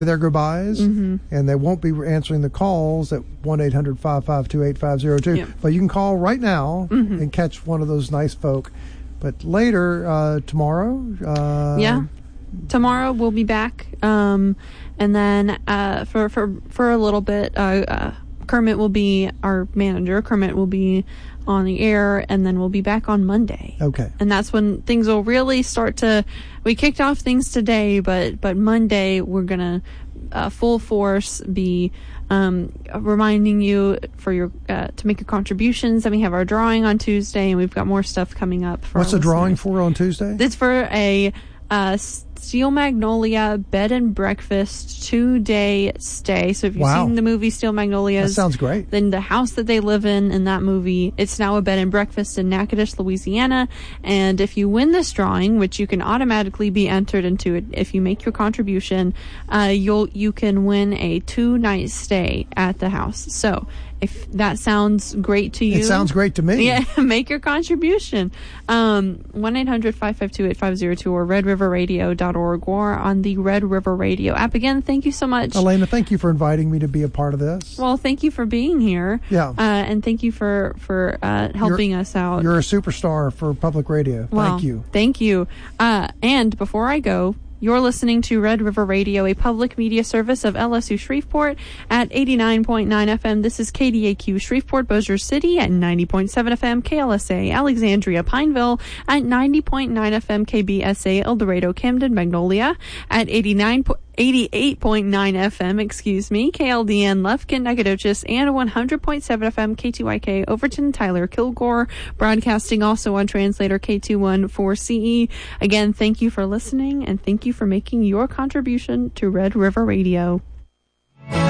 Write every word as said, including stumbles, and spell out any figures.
their goodbyes, mm-hmm. and they won't be answering the calls at one eight hundred five five two eight five zero two. Yep. But you can call right now mm-hmm. and catch one of those nice folk. But later, uh, tomorrow... Uh, yeah. Tomorrow we'll be back. Um, and then uh, for, for, for a little bit, uh, uh, Kermit will be our manager. Kermit will be on the air, and then we'll be back on Monday. Okay. And that's when things will really start to... We kicked off things today, but, but Monday we're going to uh, full force be um, reminding you for your uh, to make your contributions. And we have our drawing on Tuesday, and we've got more stuff coming up. For What's the listeners. drawing for on Tuesday? It's for a... Uh, Steel Magnolia bed and breakfast two-day stay. So if you've Wow. seen the movie Steel Magnolias, That sounds great. then the house that they live in in that movie, it's now a bed and breakfast in Natchitoches, Louisiana. And if you win this drawing, which you can automatically be entered into it if you make your contribution, uh, you'll you can win a two-night stay at the house. So if that sounds great to you, It sounds great to me. yeah, make your contribution. Um, one eight hundred five five two eight five zero two or red river radio dot org or on the Red River Radio app. Again, thank you so much. Elena, thank you for inviting me to be a part of this. Well, thank you for being here. Yeah. Uh, and thank you for, for uh, helping You're- us out. You're a superstar for public radio. Well, Thank you. Thank you. Uh, and before I go, you're listening to Red River Radio, a public media service of L S U Shreveport at eighty-nine point nine F M. This is K D A Q Shreveport, Bossier City at ninety point seven F M, K L S A Alexandria, Pineville at ninety point nine F M, K B S A El Dorado, Camden, Magnolia at eighty-nine eighty-eight point nine F M, excuse me, K L D N, Lufkin, Nacogdoches, and one hundred point seven F M, K T Y K, Overton, Tyler, Kilgore, broadcasting also on translator K two one four C E. Again, thank you for listening, and thank you for making your contribution to Red River Radio.